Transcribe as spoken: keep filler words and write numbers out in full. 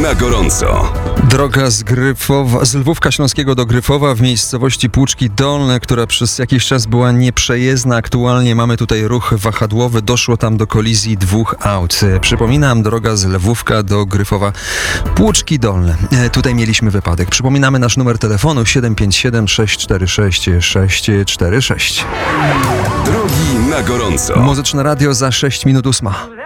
na gorąco. Droga z, Gryfowa, z Lwówka Śląskiego do Gryfowa w miejscowości Płuczki Dolne, która przez jakiś czas była nieprzejezdna. Aktualnie mamy tutaj ruch wahadłowy. Doszło tam do kolizji dwóch aut. Przypominam, droga z Lwówka do Gryfowa Płuczki Dolne. Tutaj mieliśmy wypadek. Przypominamy nasz numer telefonu siedem pięć siedem sześć cztery sześć sześć cztery sześć. Drogi na gorąco. Muzyczne radio za sześć minut ósma.